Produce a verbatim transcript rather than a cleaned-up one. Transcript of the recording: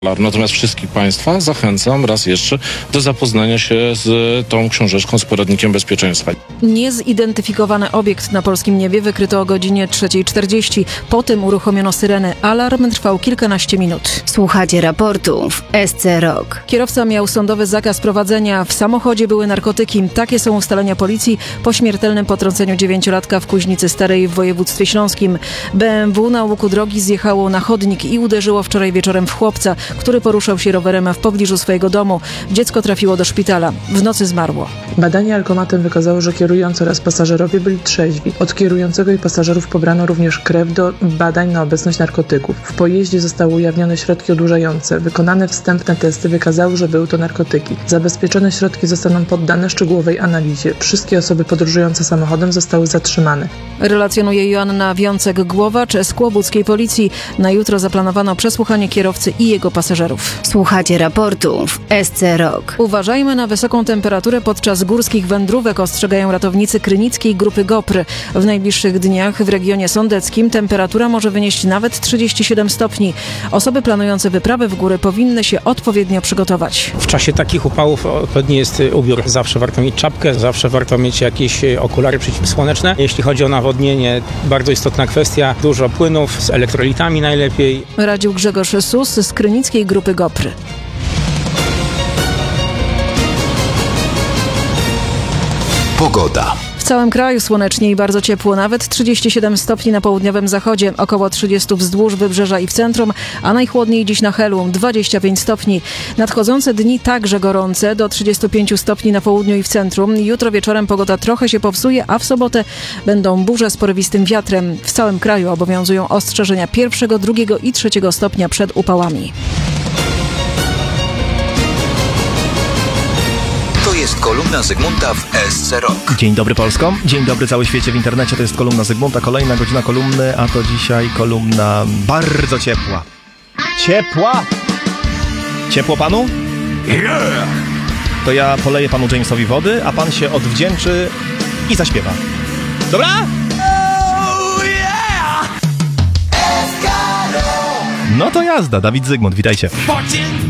Natomiast wszystkich Państwa zachęcam raz jeszcze do zapoznania się z tą książeczką, z poradnikiem bezpieczeństwa. Niezidentyfikowany obiekt na polskim niebie wykryto o godzinie trzeciej czterdzieści. Potem uruchomiono syrenę. Alarm trwał kilkanaście minut. Słuchacie raportu w S C Rock. Kierowca miał sądowy zakaz prowadzenia. W samochodzie były narkotyki. Takie są ustalenia policji po śmiertelnym potrąceniu dziewięciolatka w Kuźnicy Starej w województwie śląskim. B M W na łuku drogi zjechało na chodnik i uderzyło wczoraj wieczorem w chłopca, który poruszał się rowerem w pobliżu swojego domu. Dziecko trafiło do szpitala. W nocy zmarło. Badanie alkomatem wykazało, że kierujący oraz pasażerowie byli trzeźwi. Od kierującego i pasażerów pobrano również krew do badań na obecność narkotyków. W pojeździe zostały ujawnione środki odurzające. Wykonane wstępne testy wykazały, że były to narkotyki. Zabezpieczone środki zostaną poddane szczegółowej analizie. Wszystkie osoby podróżujące samochodem zostały zatrzymane. Relacjonuje Joanna Wiącek-Głowacz z kłobuckiej policji. Na jutro zaplanowano przesłuchanie kierowcy i jego pasażerów. Słuchacie raportu w S C Rock. Uważajmy na wysoką temperaturę podczas górskich wędrówek, ostrzegają ratownicy krynickiej grupy GOPR. W najbliższych dniach w regionie sądeckim temperatura może wynieść nawet trzydzieści siedem stopni. Osoby planujące wyprawy w góry powinny się odpowiednio przygotować. W czasie takich upałów odpowiedni jest ubiór. Zawsze warto mieć czapkę, zawsze warto mieć jakieś okulary przeciwsłoneczne. Jeśli chodzi o nawodnienie, bardzo istotna kwestia, dużo płynów z elektrolitami najlepiej. Radził Grzegorz Sus z krynickiej grupy GOPR. Pogoda. W całym kraju słonecznie i bardzo ciepło, nawet trzydzieści siedem stopni na południowym zachodzie, około trzydzieści wzdłuż wybrzeża i w centrum, a najchłodniej dziś na Helu, dwadzieścia pięć stopni. Nadchodzące dni także gorące, do trzydziestu pięciu stopni na południu i w centrum. Jutro wieczorem pogoda trochę się popsuje, a w sobotę będą burze z porywistym wiatrem. W całym kraju obowiązują ostrzeżenia pierwszego, drugiego i trzeciego stopnia przed upałami. To jest kolumna Zygmunta w S C Rock. Dzień dobry Polsko, dzień dobry cały świecie w internecie, to jest kolumna Zygmunta, kolejna godzina kolumny, a to dzisiaj kolumna bardzo ciepła. Ciepła? Ciepło panu? Yeah! To ja poleję panu Jamesowi wody, a pan się odwdzięczy i zaśpiewa. Dobra? Oh yeah! No to jazda, Dawid Zygmunt, witajcie. Fortune